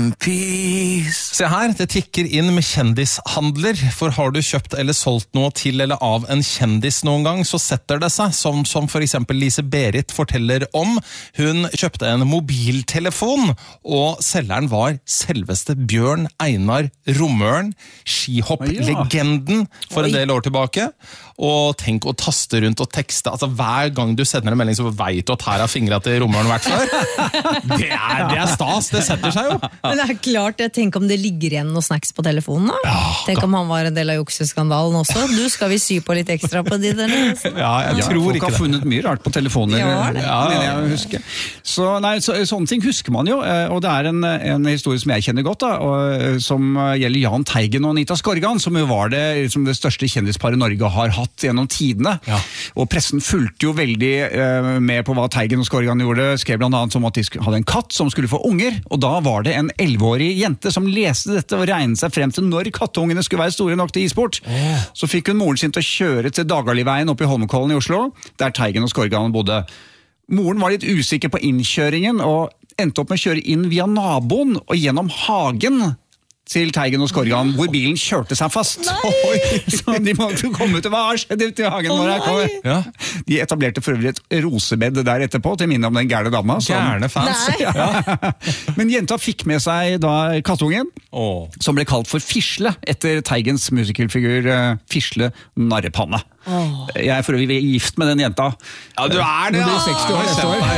in peace. Se her, det tikker inn med kjendishandler, for har du kjøpt eller solgt noe til eller av en kjendis noen gang, så setter det seg, som for eksempel Lise-Berit forteller om. Hun kjøpte en mobiltelefon, og selgeren var selveste Bjørn Einar Romøren, skihopp-legenden for en del år tilbake. Og tenk å taste rundt og tekste, altså hver gang du sender en melding så vet du at her har fingret til Romøren vært før. Det er stas, det setter seg jo. Men det er klart, tenk om det ligger igjen noe snacks på telefonen da. Tenk om han var en del av jukseskandalen også. Du, skal vi sy på litt ekstra på de der? Ja, jeg tror folk ikke har funnet mye rart på telefoner, mener jeg å huske. Sånne ting husker man jo, og det er en historie som jeg kjenner godt, da, og, som gjelder Jahn Teigen og Anita Skorgan, som jo var det største kjendisparet Norge har hatt gjennom tidene. Ja. Og pressen fulgte jo veldig med på hva Teigen og Skorgan gjorde, skrev blant annet om at de hadde en katt som skulle få unger, og da var det en 11-årig jente som leste dette og regnet seg frem til når katteungene skulle være store nok til isport. Så fikk hun moren sin til å kjøre til Dagalivveien oppe i Holmenkollen i Oslo, der Teigen og Skorgan bodde. Moren var litt usikker på innkjøringen og endte opp med å kjøre inn via naboen og gjennom hagen til Teigen og Skorgan, hvor bilen kjørte seg fast. Så de måtte komme ut, hva har skjedd ut i hagen vår? Ja. De etablerte for øvrig et rosebed der etterpå, til minne om den gærne dama. Gærne fans. Ja. Men jenta fikk med seg da kattungen, som ble kalt for Fisle, etter Teigens musicalfigur Fisle Narrepanne. Jeg er for øvrig gift med den jenta. Ja, du er det, ja! 60 år neste år.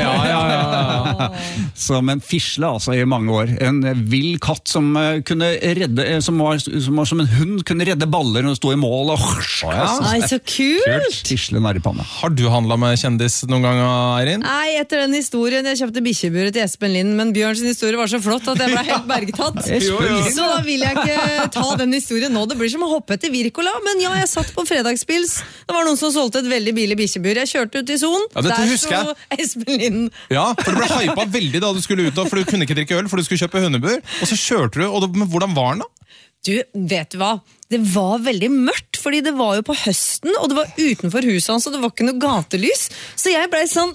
Ja. Som en Fisle, altså, i mange år. En vill katt som kunne redde, som var som en hund, kunne redde baller når den stod i mål. Nei, så kult! Fisle Narrepanne. Har du handlet med kjendis noen gang, Eirin? Nei, etter den historien, jeg kjøpte bikkjeburet til Espen Lind, men Bjørns historie var så flott at jeg ble helt bergtatt. Så da vil jeg ikke ta den historien nå. Det blir som å hoppe etter Wirkola, men ja, jeg satt på fredagspils. Det var noen som solgte et veldig billig bikkjebur. Jeg kjørte ut i Son. Ja, der så Espen Lind. Ja, for du ble hypet veldig da du skulle ut, for du kunne ikke drikke øl, for du skulle kjøpe hundebur. Og så kjørte du, men hvordan var den da? Du, vet du hva? Det var veldig mørkt, fordi det var jo på høsten, og det var utenfor huset hans, og det var ikke noe gatelys. Så jeg ble sånn,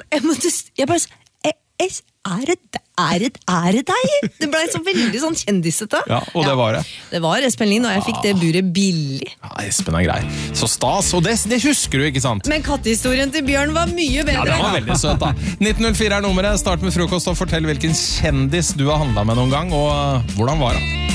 er det deg? Det ble så veldig sånn kjendisete. Ja, og det var det. Det var Espen Lind, og jeg fikk det buret billig. Ja, Espen er grei. Så stas, og det husker du, ikke sant? Men kattehistorien til Bjørn var mye bedre. Ja, det var veldig søt da. 1904 er nummeret. Start med frokost og fortell hvilken kjendis du har handlet med noen gang, og hvordan var det?